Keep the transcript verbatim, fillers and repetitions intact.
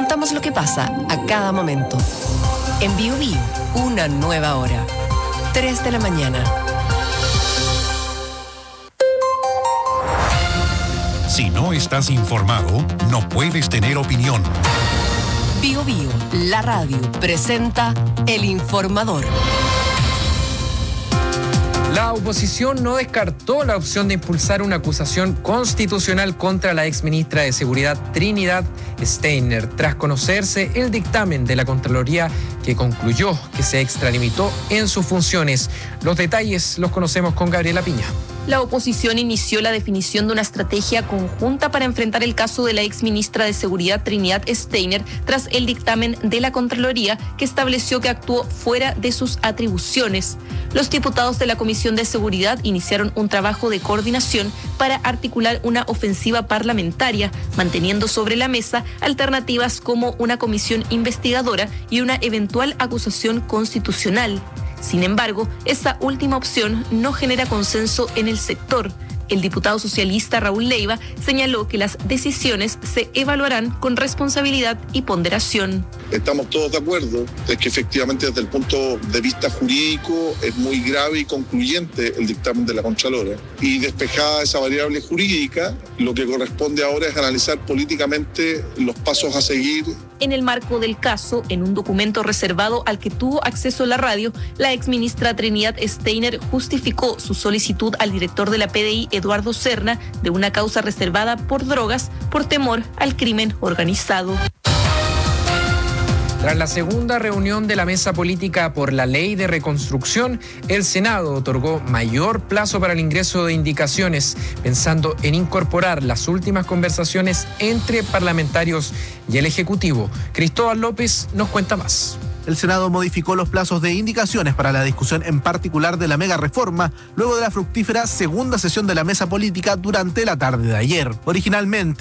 contamos lo que pasa a cada momento. En Bio Bio, una nueva hora. tres de la mañana. Si no estás informado, no puedes tener opinión. Bio Bio, la radio, presenta El Informador. La oposición no descartó la opción de impulsar una acusación constitucional contra la exministra de Seguridad Trinidad Steiner, tras conocerse el dictamen de la Contraloría que concluyó que se extralimitó en sus funciones. Los detalles los conocemos con Gabriela Piña. La oposición inició la definición de una estrategia conjunta para enfrentar el caso de la exministra de Seguridad Trinidad Steiner tras el dictamen de la Contraloría que estableció que actuó fuera de sus atribuciones. Los diputados de la Comisión de Seguridad iniciaron un trabajo de coordinación para articular una ofensiva parlamentaria, manteniendo sobre la mesa alternativas como una comisión investigadora y una eventual acusación constitucional. Sin embargo, esta última opción no genera consenso en el sector. El diputado socialista Raúl Leiva señaló que las decisiones se evaluarán con responsabilidad y ponderación. Estamos todos de acuerdo de que efectivamente desde el punto de vista jurídico es muy grave y concluyente el dictamen de la Contralora. Y despejada esa variable jurídica, lo que corresponde ahora es analizar políticamente los pasos a seguir. En el marco del caso, en un documento reservado al que tuvo acceso la radio, la exministra Trinidad Steiner justificó su solicitud al director de la P D I, Eduardo Serna, de una causa reservada por drogas por temor al crimen organizado. Tras la segunda reunión de la mesa política por la ley de reconstrucción, el Senado otorgó mayor plazo para el ingreso de indicaciones, pensando en incorporar las últimas conversaciones entre parlamentarios y el Ejecutivo. Cristóbal López nos cuenta más. El Senado modificó los plazos de indicaciones para la discusión en particular de la mega reforma, luego de la fructífera segunda sesión de la mesa política durante la tarde de ayer. Originalmente,